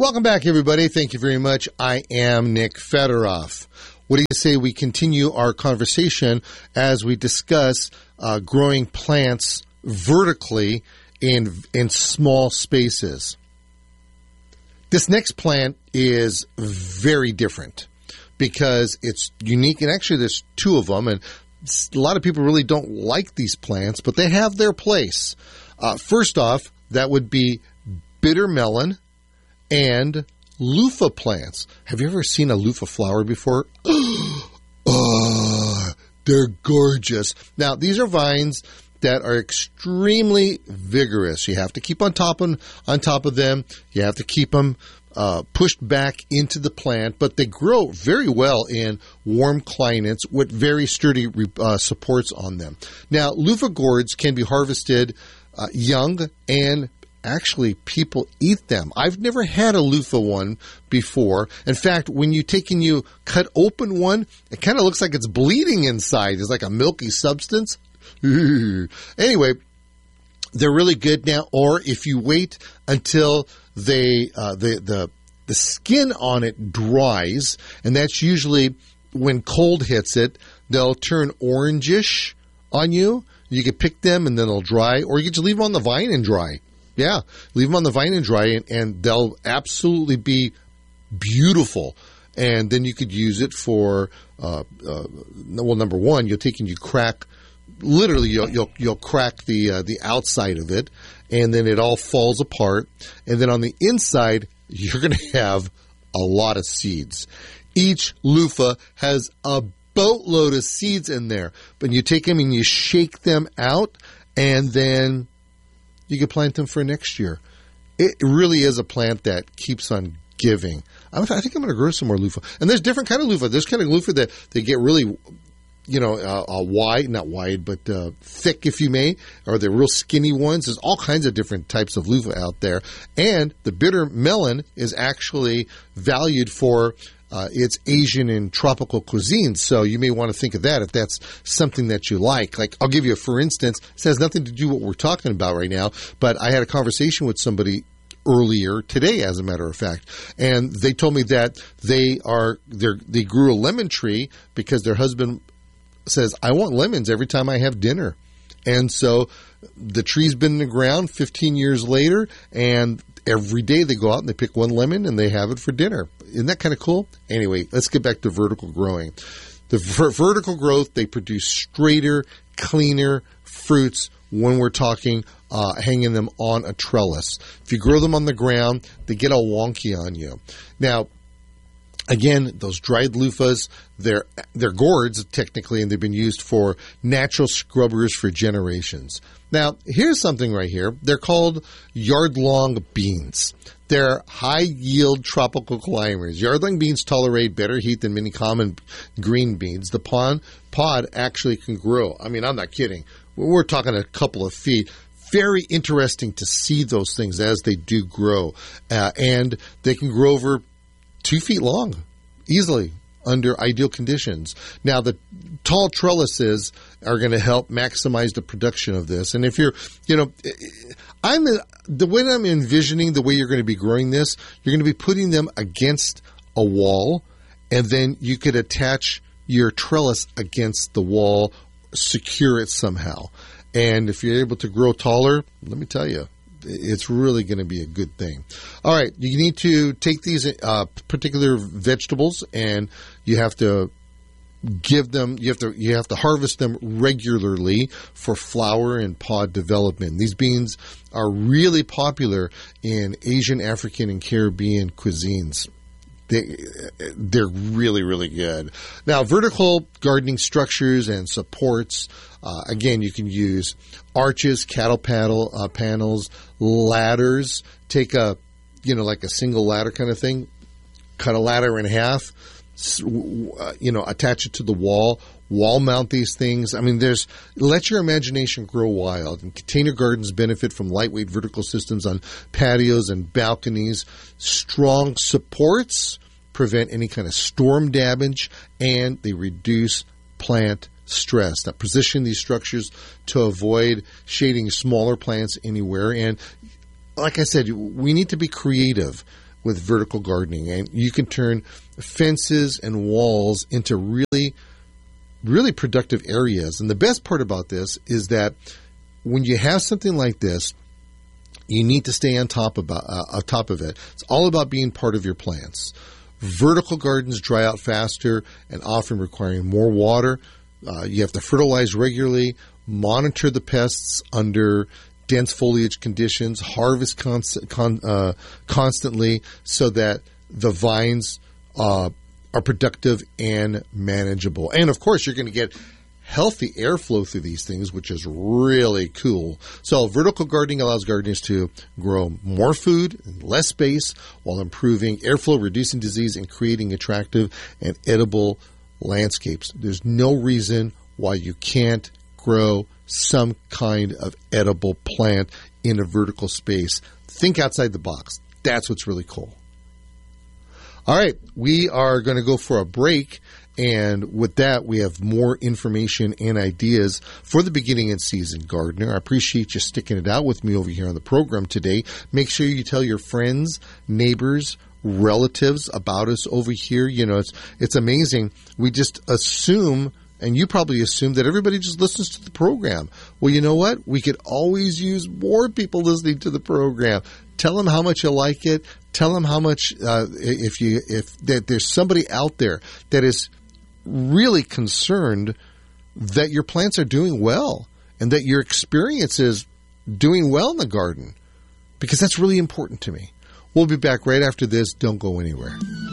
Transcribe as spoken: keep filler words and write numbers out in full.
Welcome back, everybody. Thank you very much. I am Nick Fedoroff. What do you say we continue our conversation as we discuss uh, growing plants vertically in in small spaces? This next plant is very different because it's unique, and actually there's two of them, and a lot of people really don't like these plants, but they have their place. Uh, first off, that would be bitter melon and loofah plants. Have you ever seen a loofah flower before? Oh, they're gorgeous. Now, these are vines that are extremely vigorous. You have to keep on top of, on top of them. You have to keep them uh, pushed back into the plant, but they grow very well in warm climates with very sturdy uh, supports on them. Now, loofah gourds can be harvested uh, young, and actually people eat them. I've never had a loofah one before. In fact, when you take and you cut open one, it kind of looks like it's bleeding inside. It's like a milky substance. Anyway, they're really good now. Or if you wait until they uh, the the the skin on it dries, and that's usually when cold hits it, they'll turn orangish on you. You can pick them and then they'll dry, or you can just leave them on the vine and dry. Yeah, leave them on the vine and dry, and, and they'll absolutely be beautiful. And then you could use it for uh, uh, well, number one, you'll take and you crack. Literally, you'll you'll, you'll crack the uh, the outside of it, and then it all falls apart. And then on the inside, you're going to have a lot of seeds. Each loofah has a boatload of seeds in there, but you take them and you shake them out, and then you can plant them for next year. It really is a plant that keeps on giving. I think I'm going to grow some more loofah. And there's different kind of loofah. There's kind of loofah that they get really, you know, uh, uh, wide, not wide, but uh, thick, if you may, or the real skinny ones. There's all kinds of different types of loofah out there. And the bitter melon is actually valued for uh, its Asian and tropical cuisine. So you may want to think of that if that's something that you like. Like, I'll give you a for instance. This has nothing to do with what we're talking about right now, but I had a conversation with somebody earlier today, as a matter of fact, and they told me that they are they they grew a lemon tree because their husband says, I want lemons every time I have dinner. And so the tree's been in the ground fifteen years later, and every day they go out and they pick one lemon and they have it for dinner. Isn't that kind of cool? Anyway, let's get back to vertical growing. The ver- vertical growth, they produce straighter, cleaner fruits when we're talking uh, hanging them on a trellis. If you grow them on the ground, they get all wonky on you. Now, again, those dried loofahs, they're, they're gourds, technically, and they've been used for natural scrubbers for generations. Now, here's something right here. They're called yard-long beans. They're high-yield tropical climbers. Yard-long beans tolerate better heat than many common green beans. The pod, pod actually can grow. I mean, I'm not kidding. We're talking a couple of feet. Very interesting to see those things as they do grow. Uh, and they can grow over two feet long, easily, under ideal conditions. Now, the tall trellises are going to help maximize the production of this. And if you're, you know, I'm the way I'm envisioning the way you're going to be growing this, you're going to be putting them against a wall, and then you could attach your trellis against the wall, secure it somehow. And if you're able to grow taller, let me tell you, it's really going to be a good thing. All right, you need to take these uh, particular vegetables, and you have to give them. You have to you have to harvest them regularly for flower and pod development. These beans are really popular in Asian, African, and Caribbean cuisines. They, they're really, really good. Now, vertical gardening structures and supports, uh, again, you can use arches, cattle paddle, uh, panels, ladders. Take a, you know, like a single ladder kind of thing, cut a ladder in half, uh, you know, attach it to the wall, wall mount these things. I mean, there's, let your imagination grow wild. And container gardens benefit from lightweight vertical systems on patios and balconies. Strong supports prevent any kind of storm damage, and they reduce plant stress. Now, position these structures to avoid shading smaller plants anywhere. And like I said, we need to be creative. with vertical gardening. And you can turn fences and walls into really, really productive areas. And the best part about this is that when you have something like this, you need to stay on top about uh, on top of it. It's all about being part of your plants. Vertical gardens dry out faster and often requiring more water. Uh, you have to fertilize regularly, monitor the pests under dense foliage conditions, harvest const- con- uh, constantly so that the vines uh, are productive and manageable. And, of course, you're going to get healthy airflow through these things, which is really cool. So vertical gardening allows gardeners to grow more food in less space while improving airflow, reducing disease, and creating attractive and edible landscapes. There's no reason why you can't grow some kind of edible plant in a vertical space. Think outside the box. That's what's really cool. All right, we are going to go for a break. And with that, we have more information and ideas for the beginning of season gardener. I appreciate you sticking it out with me over here on the program today. Make sure you tell your friends, neighbors, relatives about us over here. You know, it's it's amazing. We just assume, and you probably assume, that everybody just listens to the program. Well, you know what? We could always use more people listening to the program. Tell them how much you like it. Tell them how much uh, if you if that there's somebody out there that is really concerned that your plants are doing well and that your experience is doing well in the garden, because that's really important to me. We'll be back right after this. Don't go anywhere.